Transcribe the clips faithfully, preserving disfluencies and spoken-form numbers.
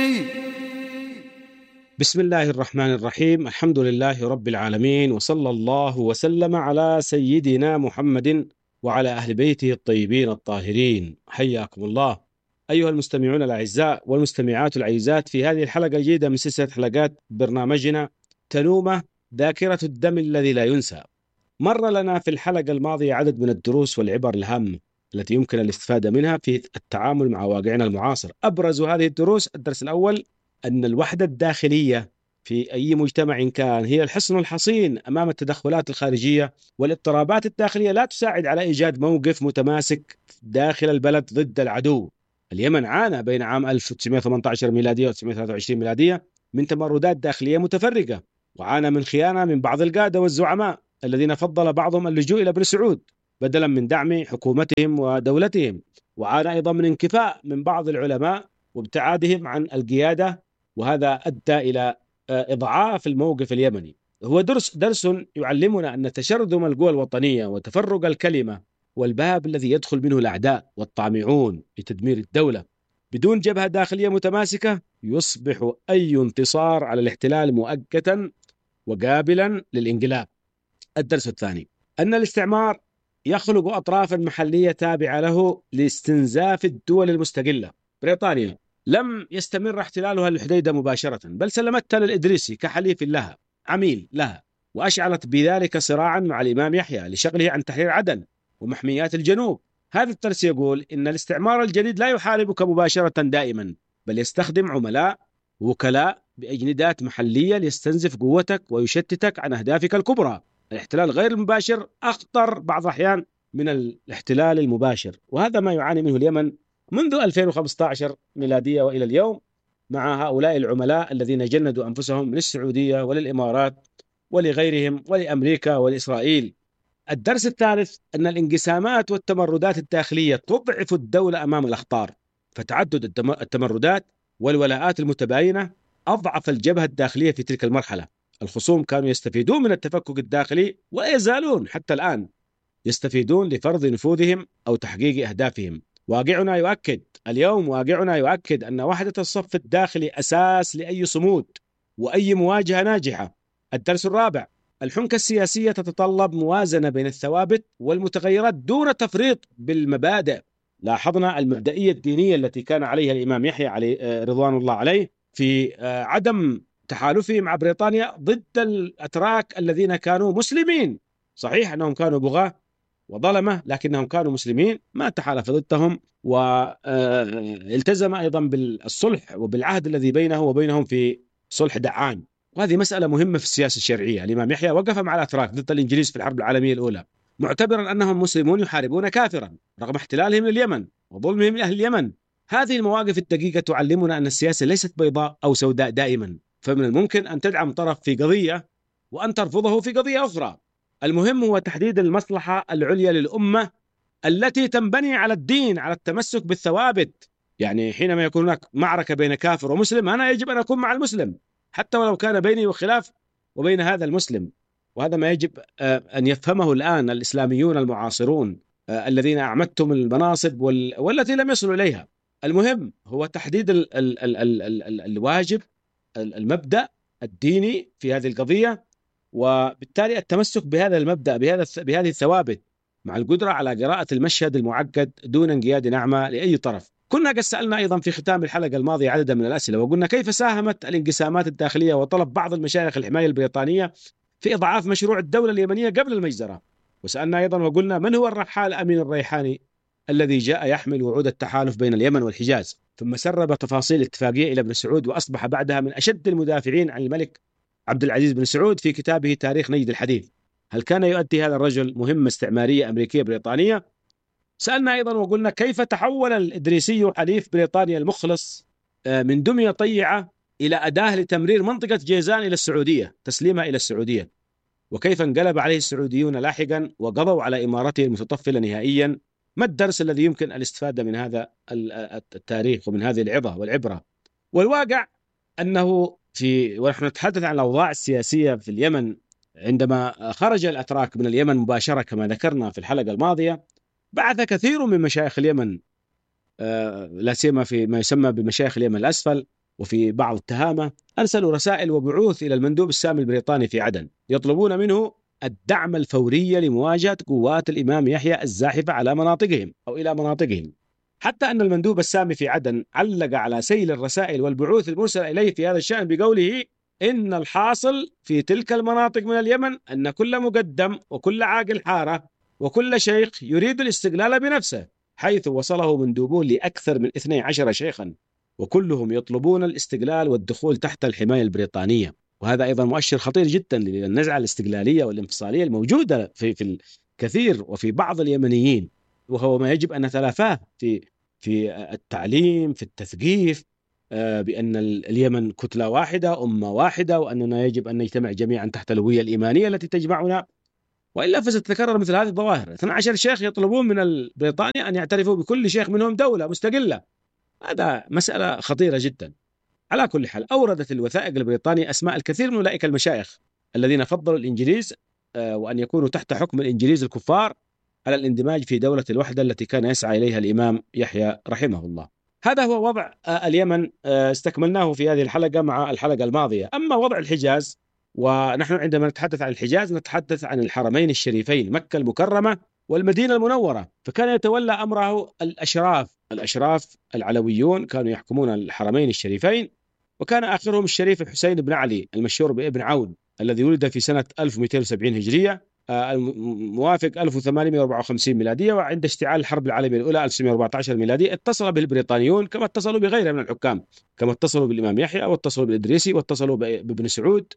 بسم الله الرحمن الرحيم. الحمد لله رب العالمين، وصلى الله وسلم على سيدنا محمد وعلى أهل بيته الطيبين الطاهرين. حياكم الله أيها المستمعون الأعزاء والمستمعات العزيزات في هذه الحلقة الجديدة من سلسلة حلقات برنامجنا تنومة ذاكرة الدم الذي لا ينسى. مر لنا في الحلقة الماضية عدد من الدروس والعبر الهامة التي يمكن الاستفادة منها في التعامل مع واقعنا المعاصر. أبرز هذه الدروس: الدرس الأول أن الوحدة الداخلية في أي مجتمع كان هي الحصن الحصين أمام التدخلات الخارجية، والاضطرابات الداخلية لا تساعد على إيجاد موقف متماسك داخل البلد ضد العدو. اليمن عانى بين عام ألف وتسعمائة وثمانية عشر ميلادية و ألف وتسعمائة وثلاثة وعشرين ميلادية من تمردات داخلية متفرقة، وعانى من خيانة من بعض القادة والزعماء الذين فضل بعضهم اللجوء إلى ابن سعود بدلا من دعم حكومتهم ودولتهم، وعانى أيضا من انكفاء من بعض العلماء وابتعادهم عن القيادة، وهذا أدى إلى إضعاف الموقف اليمني. هو درس درس يعلمنا أن تشرذم القوى الوطنية وتفرق الكلمة والباب الذي يدخل منه الأعداء والطامعون لتدمير الدولة. بدون جبهة داخلية متماسكة يصبح أي انتصار على الاحتلال مؤقتا وقابلا للانقلاب. الدرس الثاني: أن الاستعمار يخلق أطرافا محلية تابعة له لاستنزاف الدول المستقلة. بريطانيا لم يستمر احتلالها للحديدة مباشرة، بل سلمتها للإدريسي كحليف لها عميل لها، وأشعلت بذلك صراعا مع الإمام يحيى لشغله عن تحرير عدن ومحميات الجنوب. هذا الترس يقول إن الاستعمار الجديد لا يحاربك مباشرة دائما، بل يستخدم عملاء وكلاء بأجندات محلية ليستنزف قوتك ويشتتك عن أهدافك الكبرى. الاحتلال غير المباشر أخطر بعض الأحيان من الاحتلال المباشر، وهذا ما يعاني منه اليمن منذ ألفين وخمسة عشر ميلادية وإلى اليوم مع هؤلاء العملاء الذين جندوا أنفسهم من السعودية وللإمارات ولغيرهم ولأمريكا ولإسرائيل. الدرس الثالث: أن الانقسامات والتمردات الداخلية تضعف الدولة أمام الأخطار، فتعدد التمردات والولاءات المتباينة أضعف الجبهة الداخلية في تلك المرحلة. الخصوم كانوا يستفيدون من التفكك الداخلي ولا يزالون حتى الآن يستفيدون لفرض نفوذهم أو تحقيق أهدافهم. واقعنا يؤكد اليوم واقعنا يؤكد أن وحدة الصف الداخلي أساس لأي صمود وأي مواجهة ناجحة. الدرس الرابع: الحنكة السياسية تتطلب موازنة بين الثوابت والمتغيرات دون تفريط بالمبادئ. لاحظنا المبدئية الدينية التي كان عليها الإمام يحيى عليه رضوان الله عليه في عدم تحالفه مع بريطانيا ضد الأتراك الذين كانوا مسلمين. صحيح أنهم كانوا بغاة وظلمة، لكنهم كانوا مسلمين، ما تحالف ضدهم، والتزم أيضا بالصلح وبالعهد الذي بينه وبينهم في صلح دعان. وهذه مسألة مهمة في السياسة الشرعية. الإمام يحيى وقف مع الأتراك ضد الإنجليز في الحرب العالمية الأولى معتبرا أنهم مسلمون يحاربون كافرا رغم احتلالهم لليمن وظلمهم لأهل اليمن. هذه المواقف الدقيقة تعلمنا أن السياسة ليست بيضاء أو سوداء دائما، فمن الممكن أن تدعم طرف في قضية وأن ترفضه في قضية أخرى. المهم هو تحديد المصلحة العليا للأمة التي تنبني على الدين، على التمسك بالثوابت. يعني حينما يكون هناك معركة بين كافر ومسلم، أنا يجب أن أكون مع المسلم حتى ولو كان بيني وخلاف وبين هذا المسلم. وهذا ما يجب أن يفهمه الآن الإسلاميون المعاصرون الذين أعمدتم المناصب والتي لم يصلوا إليها. المهم هو تحديد ال ال ال ال ال ال الواجب، المبدأ الديني في هذه القضية، وبالتالي التمسك بهذا المبدأ بهذا بهذه الثوابت مع القدرة على قراءة المشهد المعقد دون انقياد نعمة لأي طرف. كنا قد سألنا أيضا في ختام الحلقة الماضية عددا من الأسئلة، وقلنا كيف ساهمت الانقسامات الداخلية وطلب بعض المشايخ الحماية البريطانية في إضعاف مشروع الدولة اليمنية قبل المجزرة. وسألنا أيضا وقلنا من هو الرحال أمين الريحاني الذي جاء يحمل وعود التحالف بين اليمن والحجاز، ثم سرب تفاصيل الاتفاقية إلى ابن سعود وأصبح بعدها من أشد المدافعين عن الملك عبد العزيز بن سعود في كتابه تاريخ نجد الحديث. هل كان يؤدي هذا الرجل مهمة استعمارية أمريكية بريطانية؟ سألنا أيضا وقلنا كيف تحول الإدريسي حليف بريطانيا المخلص من دمية طيعة إلى أداة لتمرير منطقة جيزان إلى السعودية، تسليمها إلى السعودية، وكيف انقلب عليه السعوديون لاحقا وقضوا على إمارته المتطفلة نهائيا. ما الدرس الذي يمكن الاستفادة من هذا التاريخ ومن هذه العظة والعبرة؟ والواقع أنه في ونحن نتحدث عن الأوضاع السياسية في اليمن، عندما خرج الأتراك من اليمن مباشرة كما ذكرنا في الحلقة الماضية، بعث كثير من مشايخ اليمن لا سيما في ما يسمى بمشايخ اليمن الأسفل وفي بعض التهامة أرسلوا رسائل وبعوث إلى المندوب السامي البريطاني في عدن يطلبون منه الدعم الفوري لمواجهة قوات الإمام يحيى الزاحفة على مناطقهم أو إلى مناطقهم، حتى أن المندوب السامي في عدن علق على سيل الرسائل والبعوث المرسلة إليه في هذا الشأن بقوله إن الحاصل في تلك المناطق من اليمن أن كل مقدم وكل عاقل حارة وكل شيخ يريد الاستقلال بنفسه، حيث وصله مندوبون لأكثر من اثني عشر شيخا وكلهم يطلبون الاستقلال والدخول تحت الحماية البريطانية. وهذا أيضا مؤشر خطير جدا للنزعة الاستقلالية والانفصالية الموجودة في في الكثير وفي بعض اليمنيين، وهو ما يجب أن نتلافاه في في التعليم، في التثقيف، بأن اليمن كتلة واحدة، أمة واحدة، وأننا يجب أن نجتمع جميعا تحت الهوية الإيمانية التي تجمعنا، وإلا فستتكرر مثل هذه الظواهر. اثني عشر شيخ يطلبون من بريطانيا أن يعترفوا بكل شيخ منهم دولة مستقلة، هذا مسألة خطيرة جدا. على كل حال، أوردت الوثائق البريطانية أسماء الكثير من أولئك المشايخ الذين فضلوا الإنجليز وأن يكونوا تحت حكم الإنجليز الكفار على الاندماج في دولة الوحدة التي كان يسعى إليها الإمام يحيى رحمه الله. هذا هو وضع اليمن، استكملناه في هذه الحلقة مع الحلقة الماضية. أما وضع الحجاز، ونحن عندما نتحدث عن الحجاز نتحدث عن الحرمين الشريفين مكة المكرمة والمدينة المنورة، فكان يتولى أمره الأشراف الأشراف العلويون كانوا يحكمون الحرمين الشريفين، وكان آخرهم الشريف الحسين بن علي المشهور بابن عون الذي ولد في سنة ألف ومئتين وسبعين هجرية الموافق ألف وثمانمئة وأربعة وخمسين ميلادية، وعند اشتعال الحرب العالمية الأولى ألف وتسعمئة وأربعة عشر ميلادي اتصل به البريطانيون كما اتصلوا بغيره من الحكام، كما اتصلوا بالإمام يحيى واتصلوا بالإدريسي واتصلوا بابن سعود.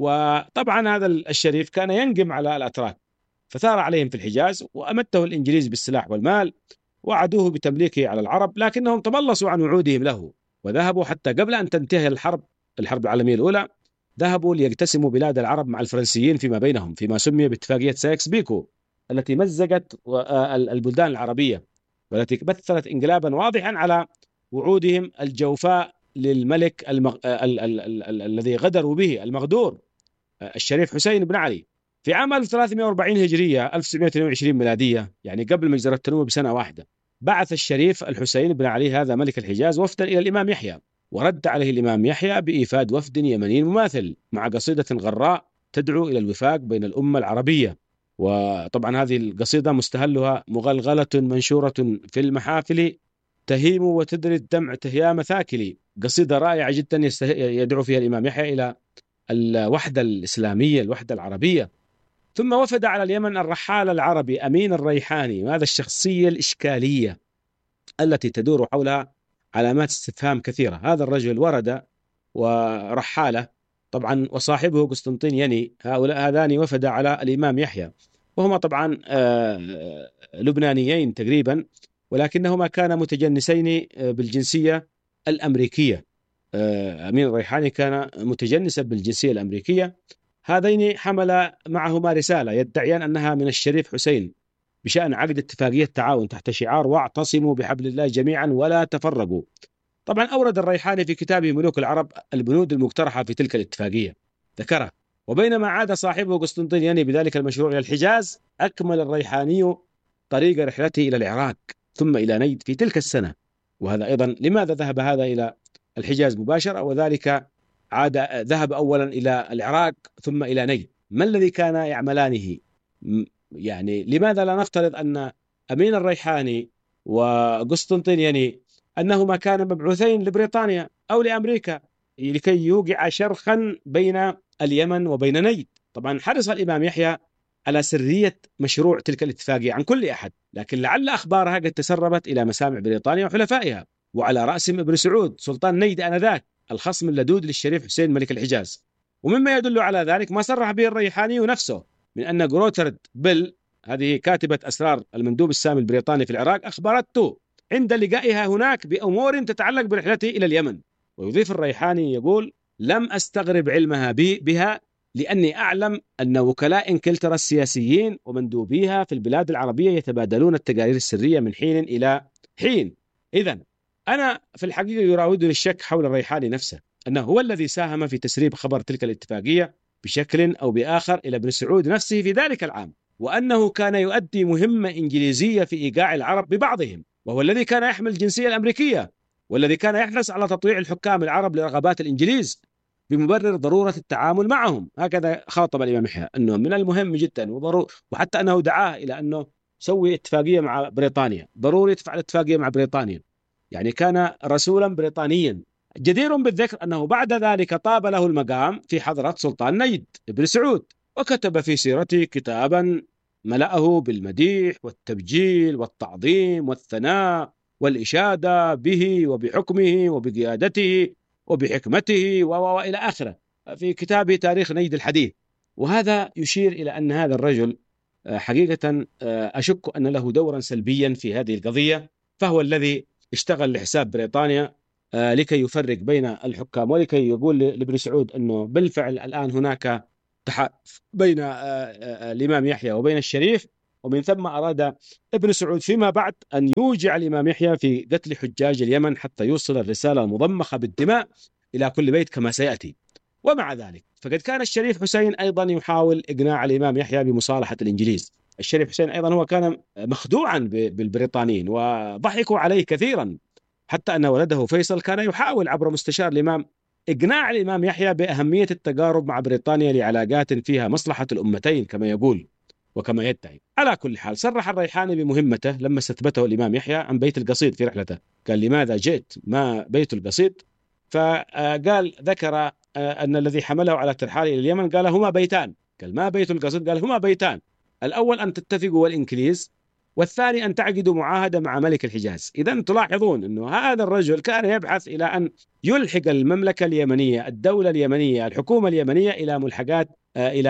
وطبعا هذا الشريف كان ينقم على الأتراك، فثار عليهم في الحجاز وأمته الإنجليز بالسلاح والمال وعدوه بتمليكه على العرب، لكنهم تملصوا عن وعودهم له وذهبوا حتى قبل أن تنتهي الحرب الحرب العالمية الأولى، ذهبوا ليقتسموا بلاد العرب مع الفرنسيين فيما بينهم فيما سمي باتفاقية سايكس بيكو التي مزقت البلدان العربية والتي مثلت انقلابا واضحا على وعودهم الجوفاء للملك المغ... ال... ال... ال... ال... الذي غدروا به المغدور الشريف حسين بن علي. في عام ألف وثلاثمئة وأربعين هجرية ألف وتسعمئة واثنين وعشرين ميلادية، يعني قبل مجزرة التنوي بسنة واحدة، بعث الشريف الحسين بن علي هذا ملك الحجاز وفدا إلى الإمام يحيى، ورد عليه الإمام يحيى بإيفاد وفد يمني مماثل مع قصيدة غراء تدعو إلى الوفاق بين الأمة العربية. وطبعا هذه القصيدة مستهلها مغلغلة منشورة في المحافل تهيم وتدري الدمع تهيام ثاكلي، قصيدة رائعة جدا يدعو فيها الإمام يحيى إلى الوحدة الإسلامية، الوحدة العربية. ثم وفد على اليمن الرحال العربي أمين الريحاني، وهذا الشخصية الإشكالية التي تدور حولها علامات استفهام كثيرة. هذا الرجل ورد ورحالة طبعا وصاحبه قسطنطين يني، هؤلاء هذان وفد على الإمام يحيى، وهما طبعا لبنانيين تقريبا، ولكنهما كانا متجنسين بالجنسية الأمريكية. أمين الريحاني كان متجنسا بالجنسية الأمريكية. هذين حمل معهما رسالة يدعيان أنها من الشريف حسين بشأن عقد اتفاقية تعاون تحت شعار واعتصموا بحبل الله جميعا ولا تفرقوا. طبعا أورد الريحاني في كتابه ملوك العرب البنود المقترحة في تلك الاتفاقية ذكرها. وبينما عاد صاحبه قسطنطين يني بذلك المشروع إلى الحجاز، أكمل الريحاني طريق رحلته إلى العراق ثم إلى نجد في تلك السنة. وهذا أيضا لماذا ذهب هذا إلى الحجاز مباشرة وذلك عاد ذهب أولا إلى العراق ثم إلى نجد؟ ما الذي كان يعملانه؟ يعني لماذا لا نفترض أن أمين الريحاني وقسطنطين يني أنهما كانا مبعوثين لبريطانيا أو لأمريكا لكي يوقع شرخا بين اليمن وبين نجد؟ طبعا حرص الإمام يحيى على سرية مشروع تلك الاتفاقية عن كل أحد، لكن لعل أخبارها قد تسربت إلى مسامع بريطانيا وحلفائها، وعلى رأسهم ابن سعود سلطان نجد آنذاك الخصم اللدود للشريف حسين ملك الحجاز. ومما يدل على ذلك ما صرح به الريحاني نفسه من أن جروترد بيل، هذه كاتبة أسرار المندوب السامي البريطاني في العراق، أخبرته عند لقائها هناك بأمور تتعلق برحلته إلى اليمن. ويضيف الريحاني يقول: لم أستغرب علمها بي بها لأني أعلم أن وكلاء إنجلترا السياسيين ومندوبيها في البلاد العربية يتبادلون التقارير السرية من حين إلى حين. إذن أنا في الحقيقة يراودني الشك حول الريحاني نفسه أنه هو الذي ساهم في تسريب خبر تلك الاتفاقية بشكل أو بآخر إلى ابن سعود نفسه في ذلك العام، وأنه كان يؤدي مهمة إنجليزية في إيقاع العرب ببعضهم، وهو الذي كان يحمل الجنسية الأمريكية. والذي كان يحرص على تطويع الحكام العرب لرغبات الإنجليز بمبرر ضرورة التعامل معهم. هكذا خاطب الإمام يحيى أنه من المهم جدا وضروري، وحتى أنه دعاه إلى أنه سوي اتفاقية مع بريطانيا، ضروري تفعل اتفاقية مع بريطانيا. يعني كان رسولا بريطانيا. جدير بالذكر أنه بعد ذلك طاب له المقام في حضرة سلطان نيد بن سعود، وكتب في سيرته كتابا ملأه بالمديح والتبجيل والتعظيم والثناء والإشادة به وبحكمه وبقيادته وبحكمته وإلى آخره في كتابه تاريخ نيد الحديث. وهذا يشير إلى أن هذا الرجل حقيقة أشك أن له دورا سلبيا في هذه القضية، فهو الذي اشتغل لحساب بريطانيا لكي يفرق بين الحكام، ولكي يقول لابن سعود أنه بالفعل الآن هناك تحالف بين الإمام يحيى وبين الشريف. ومن ثم أراد ابن سعود فيما بعد أن يوجع الإمام يحيى في قتل حجاج اليمن حتى يوصل الرسالة المضمخة بالدماء إلى كل بيت كما سيأتي. ومع ذلك فقد كان الشريف حسين أيضا يحاول إقناع الإمام يحيى بمصالحة الإنجليز. الشريف حسين أيضا هو كان مخدوعا بالبريطانيين وضحكوا عليه كثيرا، حتى أن ولده فيصل كان يحاول عبر مستشار الإمام إقناع الإمام يحيى بأهمية التقارب مع بريطانيا لعلاقات فيها مصلحة الأمتين كما يقول وكما يدعي. على كل حال صرح الريحاني بمهمته لما استثبته الإمام يحيى عن بيت القصيد في رحلته. قال لماذا جئت ما بيت القصيد؟ فقال ذكر أن الذي حمله على الترحال إلى اليمن قال هما بيتان. قال ما بيت القصيد؟ قال هما بيتان، الأول أن تتفقوا والإنجليز، والثاني أن تعقدوا معاهدة مع ملك الحجاز. إذن تلاحظون أنه هذا الرجل كان يبحث إلى أن يلحق المملكة اليمنية، الدولة اليمنية، الحكومة اليمنية إلى ملحقات، إلى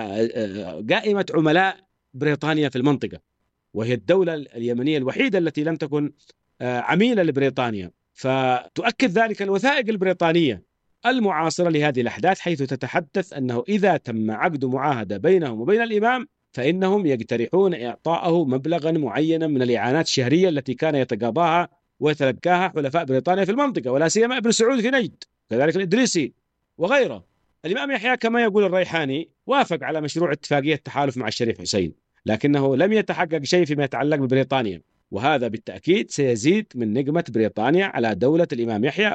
قائمة عملاء بريطانيا في المنطقة، وهي الدولة اليمنية الوحيدة التي لم تكن عميلة لبريطانيا. فتؤكد ذلك الوثائق البريطانية المعاصرة لهذه الأحداث، حيث تتحدث أنه إذا تم عقد معاهدة بينهم وبين الإمام فإنهم يقترحون إعطاءه مبلغا معينا من الإعانات الشهرية التي كان يتقاضاها ويتلقاها حلفاء بريطانيا في المنطقة، ولا سيما ابن سعود في نجد، كذلك الإدريسي وغيره. الإمام يحيى كما يقول الريحاني وافق على مشروع اتفاقية التحالف مع الشريف حسين، لكنه لم يتحقق شيء فيما يتعلق ببريطانيا، وهذا بالتأكيد سيزيد من نقمة بريطانيا على دولة الإمام يحيى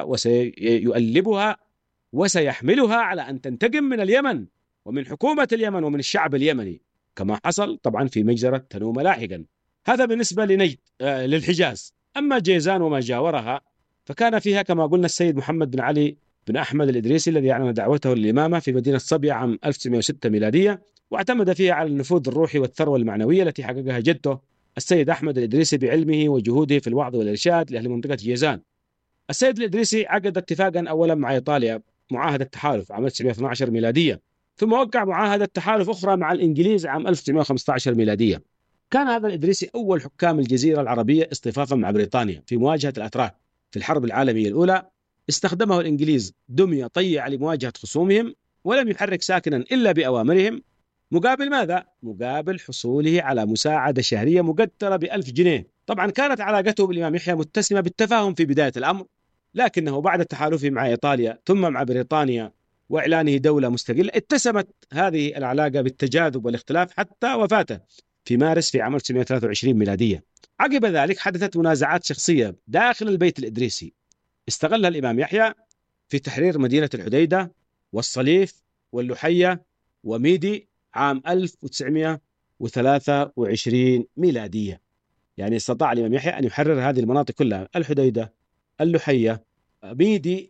وسيؤلبها وسيحملها على أن تنتقم من اليمن ومن حكومة اليمن ومن الشعب اليمني، كما حصل طبعا في مجزرة تنومة لاحقا. هذا بالنسبة لنجد آه للحجاز. أما جيزان وما جاورها فكان فيها كما قلنا السيد محمد بن علي بن أحمد الإدريسي الذي أعلن دعوته للإمامة في مدينة صبية عام ألف وتسعمائة وستة ميلادية، واعتمد فيها على النفوذ الروحي والثروة المعنوية التي حققها جده السيد أحمد الإدريسي بعلمه وجهوده في الوعظ والإرشاد لأهل منطقة جيزان. السيد الإدريسي عقد اتفاقا أولا مع إيطاليا، معاهدة التحالف عام ألف وتسعمائة واثني عشر ميلادية، ثم وقع معاهدة تحالف أخرى مع الإنجليز عام ألف وتسعمائة وخمسة عشر ميلادية. كان هذا الإدريسي أول حكام الجزيرة العربية اصطفافا مع بريطانيا في مواجهة الأتراك في الحرب العالمية الأولى. استخدمه الإنجليز دمية طيعة لمواجهة خصومهم، ولم يحرك ساكنا إلا بأوامرهم. مقابل ماذا؟ مقابل حصوله على مساعدة شهرية مقدرة بألف جنيه. طبعا كانت علاقته بالإمام يحيى متسمة بالتفاهم في بداية الأمر، لكنه بعد تحالفه مع إيطاليا ثم مع بريطانيا وإعلانه دولة مستقلة اتسمت هذه العلاقة بالتجاذب والاختلاف حتى وفاته في مارس في عام ألف وتسعمائة وثلاثة وعشرين ميلادية. عقب ذلك حدثت منازعات شخصية داخل البيت الإدريسي استغلها الإمام يحيى في تحرير مدينة الحديدة والصليف واللحية وميدي عام ألف وتسعمائة وثلاثة وعشرين ميلادية. يعني استطاع الإمام يحيى أن يحرر هذه المناطق كلها، الحديدة، اللحية، ميدي،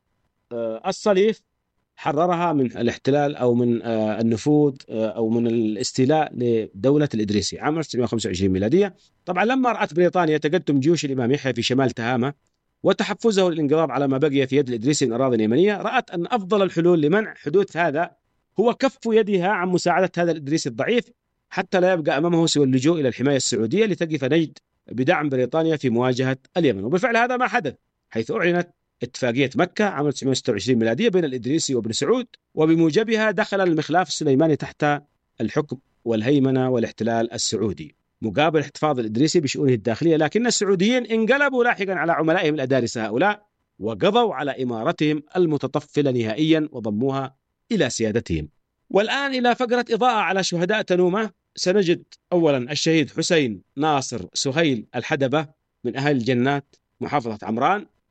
الصليف، حررها من الاحتلال أو من النفوذ أو من الاستيلاء لدولة الإدريسي عام ألف وتسعمائة وخمسة وعشرين ميلادية. طبعا لما رأت بريطانيا تقدم جيوش الإمام يحيى في شمال تهامة وتحفزه للانقضاض على ما بقي في يد الإدريسي من أراضي يمنية، رأت أن أفضل الحلول لمنع حدوث هذا هو كف يدها عن مساعدة هذا الإدريسي الضعيف حتى لا يبقى أمامه سوى اللجوء إلى الحماية السعودية لتقف نجد بدعم بريطانيا في مواجهة اليمن. وبالفعل هذا ما حدث، حيث أعلنت اتفاقية مكة عام ألف وتسعمائة وستة وعشرين ميلادية بين الإدريسي وابن سعود، وبموجبها دخل المخلاف السليماني تحت الحكم والهيمنة والاحتلال السعودي مقابل احتفاظ الإدريسي بشؤونه الداخلية. لكن السعوديين انقلبوا لاحقا على عملائهم الأدارس هؤلاء وقضوا على إمارتهم المتطفلة نهائيا وضموها إلى سيادتهم. والآن إلى فقرة إضاءة على شهداء تنومة. سنجد أولا الشهيد حسين ناصر سهيل الحدبة من أهل الجنات محافظة عمران،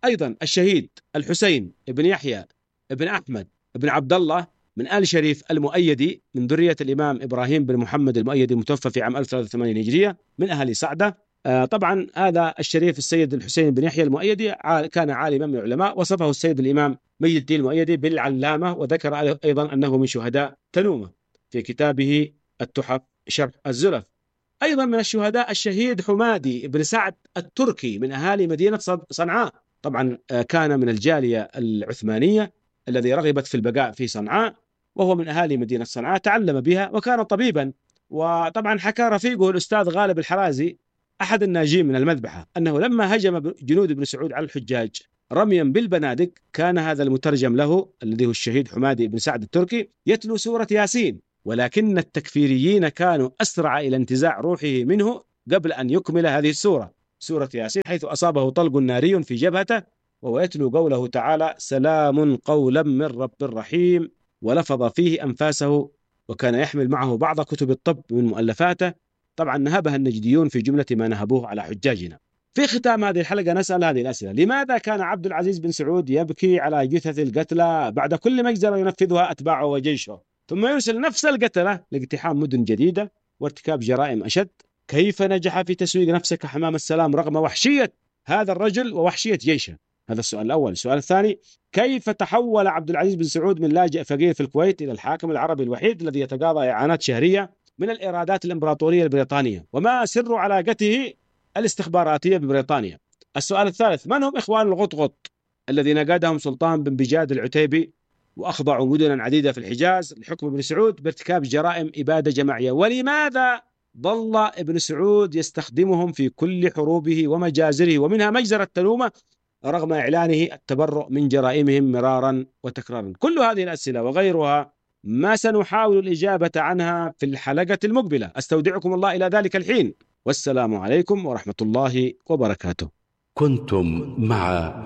أيضا الشهيد الحسين بن يحيى بن أحمد بن عبد الله من آل شريف المؤيدي من ذرية الإمام إبراهيم بن محمد المؤيدي المتوفى في عام ألف وثلاثمائة وثمانين هجرية من أهل صعدة. آه طبعا هذا الشريف السيد الحسين بن يحيى المؤيدي كان عالما من العلماء، وصفه السيد الإمام مجد الدين المؤيدي بالعلامة، وذكر أيضا أنه من شهداء تنومة في كتابه التحف شرح الزلف. أيضا من الشهداء الشهيد حمادي بن سعد التركي من أهالي مدينة صنعاء، طبعا كان من الجالية العثمانية الذي رغبت في البقاء في صنعاء، وهو من أهالي مدينة صنعاء، تعلم بها وكان طبيبا. وطبعا حكى رفيقه الأستاذ غالب الحرازي أحد الناجين من المذبحة أنه لما هجم جنود ابن سعود على الحجاج رميا بالبنادق كان هذا المترجم له الذي هو الشهيد حمادي بن سعد التركي يتلو سورة ياسين، ولكن التكفيريين كانوا أسرع إلى انتزاع روحه منه قبل أن يكمل هذه السورة، سورة ياسين، حيث أصابه طلق ناري في جبهته وهو يتلو قوله تعالى: سلام قولا من رب رحيم، ولفظ فيه أنفاسه، وكان يحمل معه بعض كتب الطب من مؤلفاته. طبعا نهبها النجديون في جملة ما نهبوه على حجاجنا. في ختام هذه الحلقة نسأل هذه الأسئلة: لماذا كان عبد العزيز بن سعود يبكي على جثث القتلى بعد كل مجزرة ينفذها أتباعه وجيشه، ثم يرسل نفس القتلة لاقتحام مدن جديدة وارتكاب جرائم أشد؟ كيف نجح في تسويق نفسه كحمام السلام رغم وحشية هذا الرجل ووحشية جيشه؟ هذا السؤال الأول. السؤال الثاني: كيف تحول عبد العزيز بن سعود من لاجئ فقير في الكويت إلى الحاكم العربي الوحيد الذي يتقاضى إعانات شهرية من الإيرادات الإمبراطورية البريطانية؟ وما سر علاقته الاستخباراتية ببريطانيا؟ السؤال الثالث: من هم إخوان الغطغط الذين قادهم سلطان بن بجاد العتيبي وأخضعوا مدنا عديدة في الحجاز لحكم ابن سعود بارتكاب جرائم إبادة جماعية؟ ولماذا ظل ابن سعود يستخدمهم في كل حروبه ومجازره ومنها مجزرة تنومة رغم إعلانه التبرؤ من جرائمهم مرارا وتكرارا؟ كل هذه الأسئلة وغيرها ما سنحاول الإجابة عنها في الحلقة المقبلة. أستودعكم الله إلى ذلك الحين، والسلام عليكم ورحمة الله وبركاته. كنتم مع